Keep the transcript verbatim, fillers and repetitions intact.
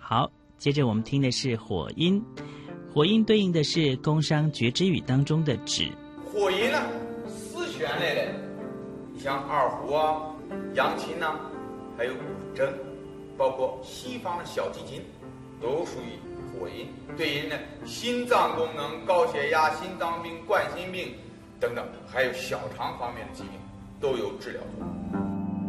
好，接着我们听的是火音，火音对应的是工商角徵羽当中的止。 火音呢，四弦类的，你像二胡啊、扬琴呐、啊，还有古筝，包括西方的小提琴，都属于火音。对应呢，心脏功能、高血压、心脏病、冠心病等等，还有小肠方面的疾病，都有治疗作用。